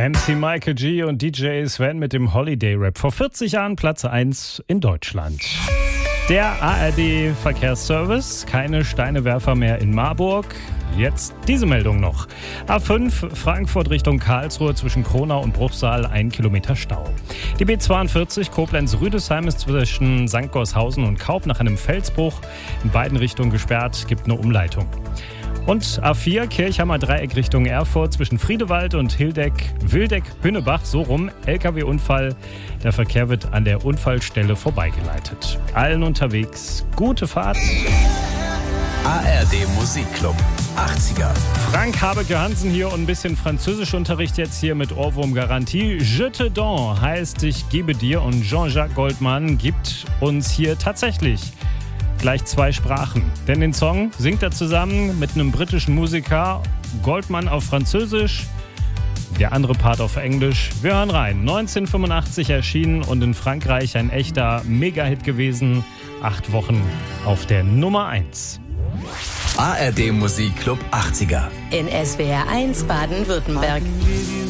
MC Michael G. und DJ Sven mit dem Holiday Rap. Vor 40 Jahren Platz 1 in Deutschland. Der ARD-Verkehrsservice, keine Steinewerfer mehr in Marburg. Jetzt diese Meldung noch. A5 Frankfurt Richtung Karlsruhe zwischen Kronau und Bruchsal 1 Kilometer Stau. Die B42 Koblenz-Rüdesheim ist zwischen St. Gorshausen und Kaub nach einem Felsbruch in beiden Richtungen gesperrt, gibt eine Umleitung. Und A4 Kirchhammer Dreieck Richtung Erfurt zwischen Friedewald und Wildeck-Hünnebach, so rum, LKW-Unfall. Der Verkehr wird an der Unfallstelle vorbeigeleitet. Allen unterwegs, gute Fahrt. ARD Musikclub 80er. Frank Habeke-Hansen hier und ein bisschen Französischunterricht jetzt hier mit Ohrwurm-Garantie. Je te donne heißt ich gebe dir und Jean-Jacques Goldman gibt uns hier tatsächlich gleich 2 Sprachen. Denn den Song singt er zusammen mit einem britischen Musiker, Goldman auf Französisch, der andere Part auf Englisch. Wir hören rein. 1985 erschienen und in Frankreich ein echter Mega-Hit gewesen. 8 Wochen auf der Nummer 1. ARD Musikclub 80er. In SWR 1 Baden-Württemberg.